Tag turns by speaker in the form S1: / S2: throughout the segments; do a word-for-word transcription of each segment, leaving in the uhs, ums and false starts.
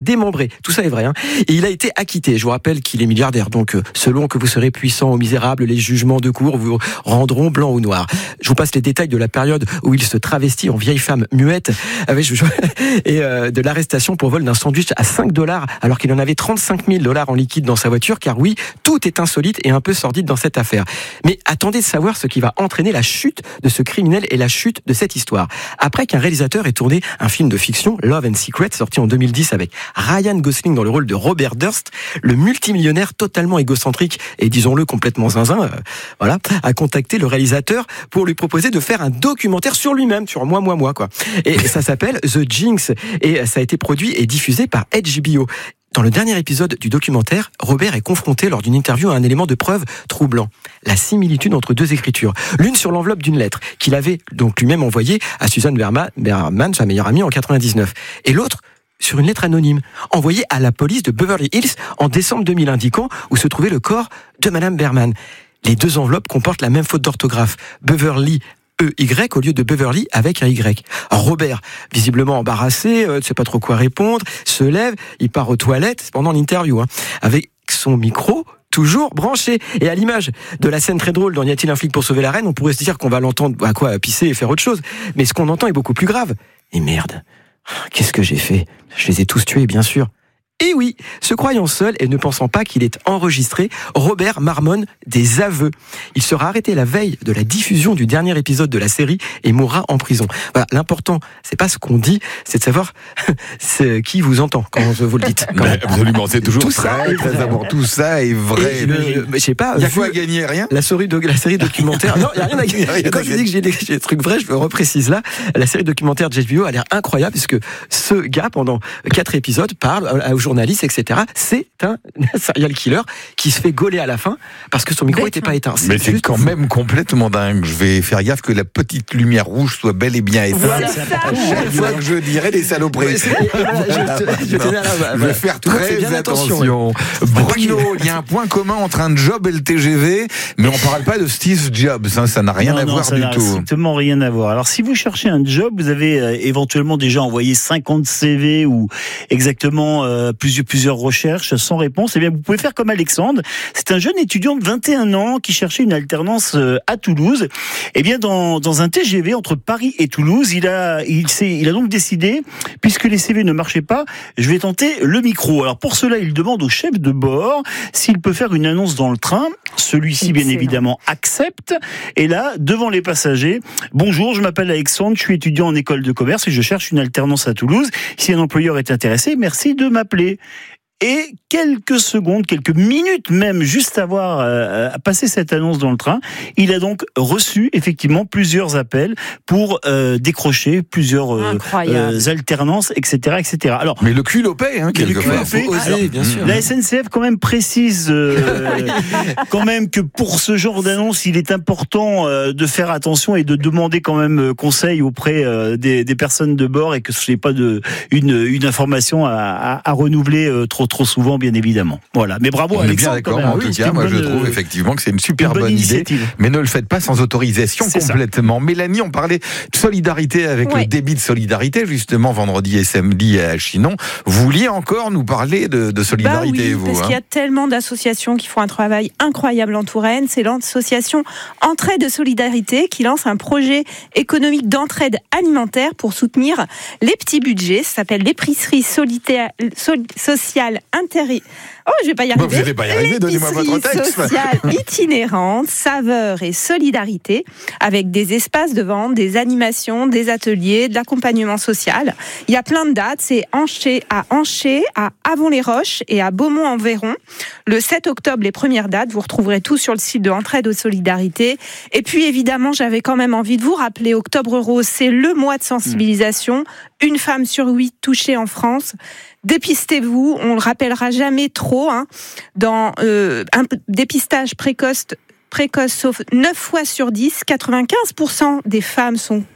S1: démembré. Tout ça est vrai. Hein. Et il a été acquitté. Je vous rappelle qu'il est milliardaire. Donc, euh, selon que vous serez puissant ou misérable, les jugements de cour vous rendront blanc ou noir. Je vous passe les détails de la période où il se travestit en vieille femme muette. Avec, je, je, et euh, de l'arrestation pour vol d'un sandwich à cinq dollars, alors qu'il en avait trente-cinq mille dollars en liquide dans sa voiture. Car oui, tout est insolite et un peu sordide dans cette affaire. Mais attendez de savoir ce qui va entraîner la chute de ce criminel et la chute de cette histoire. Après qu'un réalisateur ait tourné un film de fiction, Love and Secret, sorti en deux mille dix avec Ryan Gosling dans le rôle de Robert Durst, le multimillionnaire totalement égocentrique et disons-le complètement zinzin, euh, voilà, a contacté le réalisateur pour lui proposer de faire un documentaire sur lui-même, sur moi, moi, moi, quoi. Et ça s'appelle The Jinx et ça a été produit et diffusé par H B O. Dans le dernier épisode du documentaire, Robert est confronté lors d'une interview à un élément de preuve troublant. La similitude entre deux écritures. L'une sur l'enveloppe d'une lettre qu'il avait donc lui-même envoyée à Susan Berman, Berman, sa meilleure amie, en quatre-vingt-dix-neuf. Et l'autre sur une lettre anonyme, envoyée à la police de Beverly Hills en décembre deux mille, indiquant où se trouvait le corps de Madame Berman. Les deux enveloppes comportent la même faute d'orthographe. Beverly E Y au lieu de Beverly avec un Y. Alors Robert, visiblement embarrassé, euh, ne sait pas trop quoi répondre, se lève, il part aux toilettes pendant l'interview, hein, avec son micro toujours branché. Et à l'image de la scène très drôle dans Y a-t-il un flic pour sauver la reine, on pourrait se dire qu'on va l'entendre à quoi pisser et faire autre chose. Mais ce qu'on entend est beaucoup plus grave. Et merde, qu'est-ce que j'ai fait ? Je les ai tous tués, bien sûr. Et oui, se croyant seul et ne pensant pas qu'il est enregistré, Robert marmonne des aveux. Il sera arrêté la veille de la diffusion du dernier épisode de la série et mourra en prison. Voilà, l'important, c'est pas ce qu'on dit, c'est de savoir c'est qui vous entend quand vous le dites. Quand
S2: bah, absolument, c'est toujours
S1: tout
S2: très,
S1: ça
S2: très important. Tout ça est vrai.
S1: Et le, je sais pas.
S2: Il y a quoi à gagner, rien.
S1: La série, de, la série documentaire. Non, il y a rien à gagner. Quand je dis que j'ai des, j'ai des trucs vrais, je le reprécise là. La série documentaire de H B O a l'air incroyable puisque ce gars, pendant quatre épisodes, parle aux journalistes, et cetera. C'est un serial killer qui se fait gauler à la fin parce que son micro n'était pas éteint.
S2: C'est Mais c'est quand fou. Même complètement dingue. Je vais faire gaffe que la petite lumière rouge soit bel et bien éteinte. Voilà, chaque fois que je dirai des saloperies. Je, je, je vais faire très attention. attention. Bruno, il y a un point commun entre un job et le T G V, mais on ne parle pas de Steve Jobs. Hein, ça n'a rien non, à non, voir
S3: ça
S2: du
S3: n'a
S2: tout.
S3: Strictement rien à voir. Alors, si vous cherchez un job, vous avez euh, éventuellement déjà envoyé cinquante C V ou exactement euh, plusieurs, plusieurs recherches sans réponse. Eh bien, vous pouvez faire comme Alexandre. C'est un jeune étudiant de vingt et un ans qui cherchait une alternance euh, à Toulouse. Eh bien, dans, dans un T G V entre Paris et Toulouse, il a, il s'est, il a donc décidé, puisque les C V ne marchaient pas, je vais tenter le micro. Alors, pour cela, il demande au chef de bord s'il peut faire une annonce dans le train. Celui-ci, bien évidemment, accepte. Et là, devant les passagers, bonjour, je m'appelle Alexandre, je suis étudiant en école de commerce et je cherche une alternance à Toulouse. Si un employeur est intéressé, merci de m'appeler. Et quelques secondes, quelques minutes même, juste avoir euh, passé cette annonce dans le train, il a donc reçu effectivement plusieurs appels pour euh, décrocher plusieurs euh, euh, alternances, et cetera, et cetera. Alors,
S2: mais le cul paie, hein, quelquefois.
S1: Faut oser, bien sûr.
S3: La S N C F quand même précise euh, quand même que pour ce genre d'annonce, il est important euh, de faire attention et de demander quand même conseil auprès euh, des, des personnes de bord et que ce n'est pas de une, une information à, à, à renouveler euh, trop trop souvent, bien évidemment. Voilà. Mais bravo,
S2: on
S3: Alexandre.
S2: Est bien d'accord. En oui, tout cas, moi, bonne, je trouve effectivement que c'est une super une bonne, bonne idée. Mais ne le faites pas sans autorisation c'est complètement. Ça. Mélanie, on parlait de solidarité avec ouais. le débit de solidarité, justement, vendredi et samedi à Chinon. Vous vouliez encore nous parler de, de solidarité,
S4: bah oui,
S2: vous
S4: parce
S2: hein.
S4: qu'il y a tellement d'associations qui font un travail incroyable en Touraine. C'est l'association Entraide de Solidarité qui lance un projet économique d'entraide alimentaire pour soutenir les petits budgets. Ça s'appelle l'épicerie solitaire, sol, sociale Intérêt. Oh, je vais pas y arriver.
S2: Bon, vous n'allez pas y arriver, donnez-moi votre texte.
S4: Sociale itinérante, saveur et solidarité, avec des espaces de vente, des animations, des ateliers, de l'accompagnement social. Il y a plein de dates. C'est Anché, à Anché, à Avon-les-Roches et à Beaumont-en-Véron. Le sept octobre, les premières dates. Vous retrouverez tout sur le site de Entraide de Solidarité. Et puis, évidemment, j'avais quand même envie de vous rappeler, Octobre Rose, c'est le mois de sensibilisation. Une femme sur huit touchée en France. Dépistez-vous, on le rappellera jamais trop, hein, dans euh, un dépistage précoce, précoce sauf neuf fois sur dix, quatre-vingt-quinze pour cent des femmes sont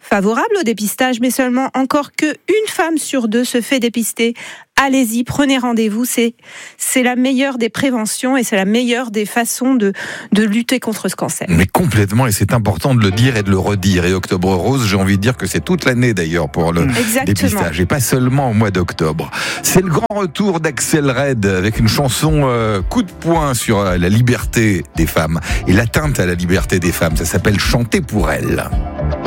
S4: favorable au dépistage, mais seulement encore que une femme sur deux se fait dépister. Allez-y, prenez rendez-vous, c'est, c'est la meilleure des préventions et c'est la meilleure des façons de, de lutter contre ce cancer.
S2: Mais complètement, et c'est important de le dire et de le redire. Et Octobre Rose, j'ai envie de dire que c'est toute l'année d'ailleurs pour le Exactement. dépistage, et pas seulement au mois d'octobre. C'est le grand retour d'Axel Red avec une chanson euh, coup de poing sur euh, la liberté des femmes et l'atteinte à la liberté des femmes. Ça s'appelle Chanter pour elle.